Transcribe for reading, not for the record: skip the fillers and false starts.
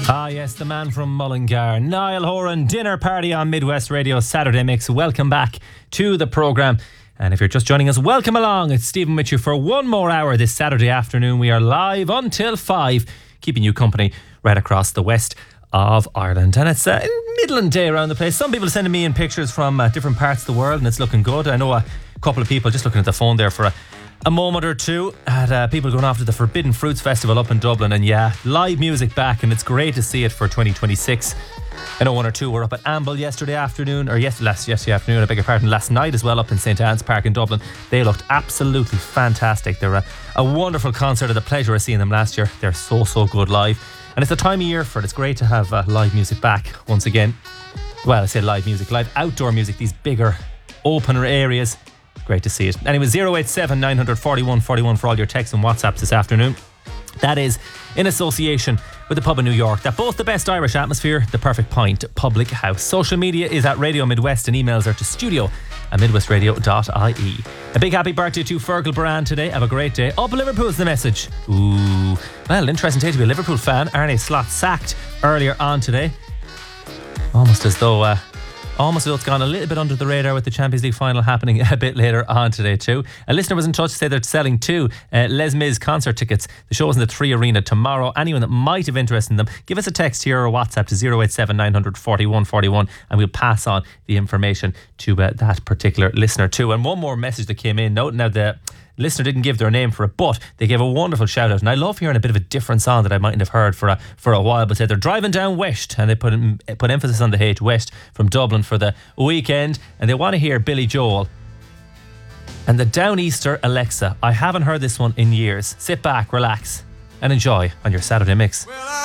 Ah yes, the man from Mullingar, Niall Horan, dinner party on Midwest Radio Saturday Mix. Welcome back to the programme. And if you're just joining us, welcome along. It's Stephen with you for one more hour this Saturday afternoon. We are live until 5, keeping you company right across the west of Ireland. And it's a Midland day around the place. Some people are sending me in pictures from different parts of the world, and it's looking good. I know a couple of people just looking at the phone there for a moment or two at people going off to the Forbidden Fruits Festival up in Dublin, and yeah, live music back, and it's great to see it for 2026. I know one or two were up at Amble yesterday afternoon, or yesterday afternoon, I beg your pardon, last night as well, up in St Anne's Park in Dublin. They looked absolutely fantastic. They're a wonderful concert. I had the pleasure of seeing them last year. They're so good live, and it's the time of year for it. It's great to have live music back once again. Well, I say live music, live outdoor music, these bigger opener areas. Great to see it. Anyway, 087 941 41 for all your texts and WhatsApps this afternoon. That is in association with the pub in New York that boasts the best Irish atmosphere, the Perfect Pint Public House. Social media is at Radio Midwest, and emails are to studio@midwestradio.ie. A big happy birthday to Fergal Baran today. Have a great day. Up Liverpool's the message. Ooh, well, interesting day to be a Liverpool fan. Arne Slot sacked earlier on today. Almost as though it's gone a little bit under the radar with the Champions League final happening a bit later on today too. A listener was in touch to say they're selling 2 Les Mis concert tickets. The show is in the 3 Arena tomorrow. Anyone that might have interest in them, give us a text here or a WhatsApp to 087 941 41 and we'll pass on the information to that particular listener too. And one more message that came in. Note now the listener didn't give their name for it, but they gave a wonderful shout out, and I love hearing a bit of a different song that I mightn't have heard for a while, but said they're driving down West, and they put emphasis on the H, West, from Dublin for the weekend, and they want to hear Billy Joel and the Downeaster Alexa. I haven't heard this one in years. Sit back, relax and enjoy on your Saturday Mix.